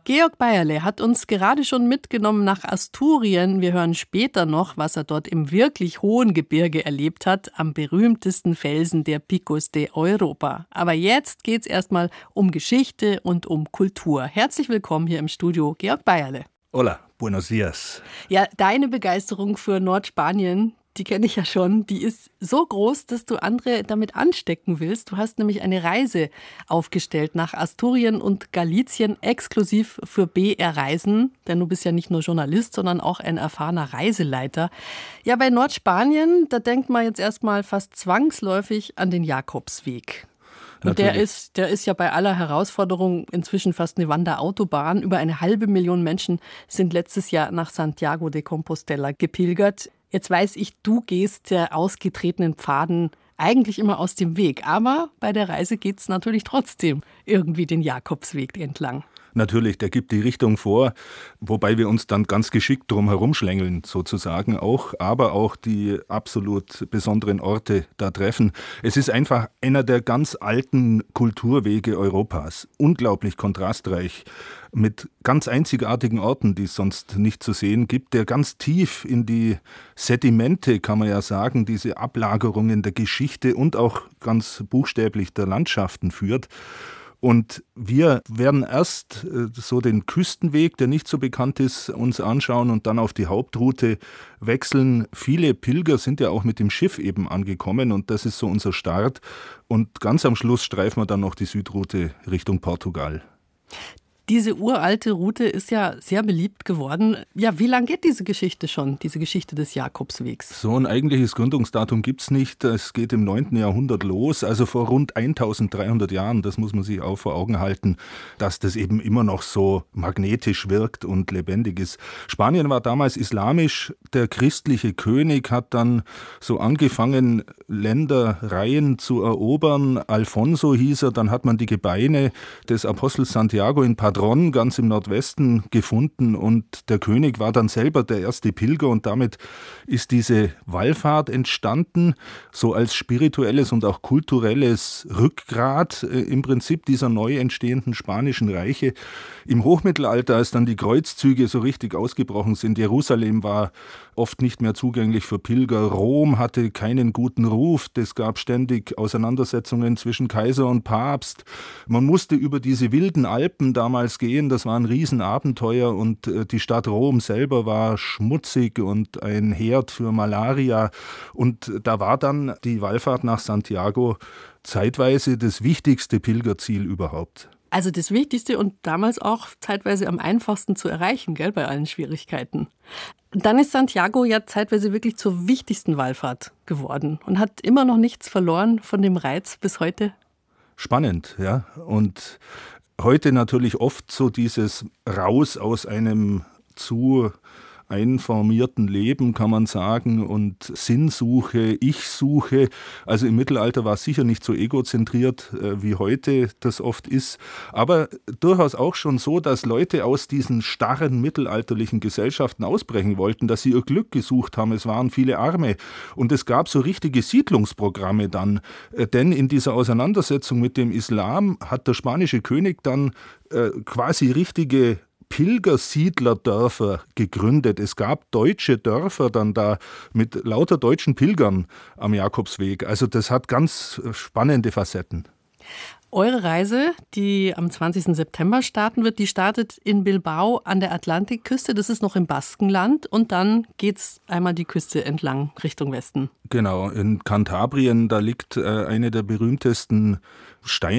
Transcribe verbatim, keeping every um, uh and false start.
Georg Bayerle hat uns gerade schon mitgenommen nach Asturien. Wir hören später noch, was er dort im wirklich hohen Gebirge erlebt hat, am berühmtesten Felsen der Picos de Europa. Aber jetzt geht's erstmal um Geschichte und um Kultur. Herzlich willkommen hier im Studio, Georg Bayerle. Hola, buenos días. Ja, deine Begeisterung für Nordspanien, die kenne ich ja schon, die ist so groß, dass du andere damit anstecken willst. Du hast nämlich eine Reise aufgestellt nach Asturien und Galizien, exklusiv für B R Reisen. Denn du bist ja nicht nur Journalist, sondern auch ein erfahrener Reiseleiter. Ja, bei Nordspanien, da denkt man jetzt erstmal fast zwangsläufig an den Jakobsweg. Und der ist, der ist ja bei aller Herausforderung inzwischen fast eine Wanderautobahn. Über eine halbe Million Menschen sind letztes Jahr nach Santiago de Compostela gepilgert. Jetzt weiß ich, du gehst der ausgetretenen Pfaden eigentlich immer aus dem Weg. Aber bei der Reise geht's natürlich trotzdem irgendwie den Jakobsweg entlang. Natürlich, der gibt die Richtung vor, wobei wir uns dann ganz geschickt drum herumschlängeln sozusagen auch, aber auch die absolut besonderen Orte da treffen. Es ist einfach einer der ganz alten Kulturwege Europas, unglaublich kontrastreich, mit ganz einzigartigen Orten, die es sonst nicht zu sehen gibt, der ganz tief in die Sedimente, kann man ja sagen, diese Ablagerungen der Geschichte und auch ganz buchstäblich der Landschaften führt. Und wir werden erst so den Küstenweg, der nicht so bekannt ist, uns anschauen und dann auf die Hauptroute wechseln. Viele Pilger sind ja auch mit dem Schiff eben angekommen und das ist so unser Start. Und ganz am Schluss streifen wir dann noch die Südroute Richtung Portugal. Diese uralte Route ist ja sehr beliebt geworden. Ja, wie lange geht diese Geschichte schon, diese Geschichte des Jakobswegs? So ein eigentliches Gründungsdatum gibt es nicht. Es geht im neunten Jahrhundert los, also vor rund eintausenddreihundert Jahren. Das muss man sich auch vor Augen halten, dass das eben immer noch so magnetisch wirkt und lebendig ist. Spanien war damals islamisch. Der christliche König hat dann so angefangen, Ländereien zu erobern. Alfonso hieß er, dann hat man die Gebeine des Apostels Santiago in Padrón ganz im Nordwesten gefunden und der König war dann selber der erste Pilger und damit ist diese Wallfahrt entstanden, so als spirituelles und auch kulturelles Rückgrat äh, im Prinzip dieser neu entstehenden spanischen Reiche. Im Hochmittelalter, als dann die Kreuzzüge so richtig ausgebrochen sind, Jerusalem war oft nicht mehr zugänglich für Pilger, Rom hatte keinen guten Ruf, es gab ständig Auseinandersetzungen zwischen Kaiser und Papst, man musste über diese wilden Alpen damals gehen, das war ein Riesenabenteuer und die Stadt Rom selber war schmutzig und ein Herd für Malaria und da war dann die Wallfahrt nach Santiago zeitweise das wichtigste Pilgerziel überhaupt. Also das Wichtigste und damals auch zeitweise am einfachsten zu erreichen, gell, bei allen Schwierigkeiten. Dann ist Santiago ja zeitweise wirklich zur wichtigsten Wallfahrt geworden und hat immer noch nichts verloren von dem Reiz bis heute. Spannend, ja. Und heute natürlich oft so dieses Raus aus einem zu einformierten Leben, kann man sagen, und Sinnsuche, Ich-Suche. Also im Mittelalter war es sicher nicht so egozentriert, äh, wie heute das oft ist, aber durchaus auch schon so, dass Leute aus diesen starren mittelalterlichen Gesellschaften ausbrechen wollten, dass sie ihr Glück gesucht haben. Es waren viele Arme und es gab so richtige Siedlungsprogramme dann, äh, denn in dieser Auseinandersetzung mit dem Islam hat der spanische König dann äh, quasi richtige Pilgersiedlerdörfer gegründet. Es gab deutsche Dörfer dann da mit lauter deutschen Pilgern am Jakobsweg. Also das hat ganz spannende Facetten. Eure Reise, die am zwanzigsten September starten wird, die startet in Bilbao an der Atlantikküste. Das ist noch im Baskenland. Und dann geht's einmal die Küste entlang Richtung Westen. Genau, in Kantabrien, da liegt äh, eine der berühmtesten Steine